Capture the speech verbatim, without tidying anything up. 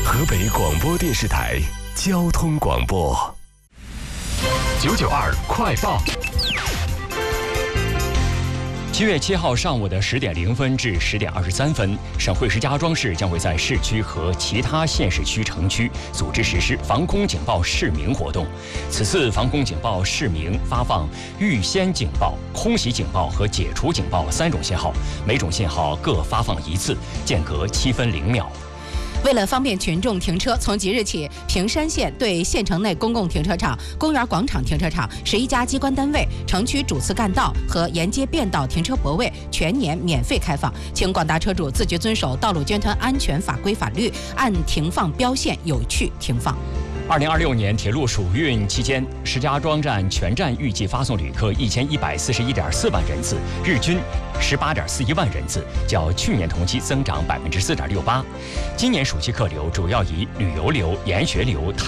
河北广播电视台交通广播。九九二快报。 七月七号上午的十点零分至十点二十三分，省会石家庄市将会在市区和其他县市区城区组织实施防空警报示鸣活动。此次防空警报示鸣发放预先警报、空袭警报和解除警报三种信号，每种信号各发放一次，间隔七分零秒。 为了方便群众停车，从即日起，平山县对县城内公共停车场、公园广场停车场、十一家机关单位、城区主次干道和沿街便道停车泊位全年免费开放，请广大车主自觉遵守道路交通安全法规法律，按停放标线有序停放。 二零二六年铁路暑运期间，石家庄站全站预计发送旅客一千一百四十一点四万人次，日均十八点四一万人次，较去年同期增长百分之四点六八。今年暑期客流主要以旅游流、研学流、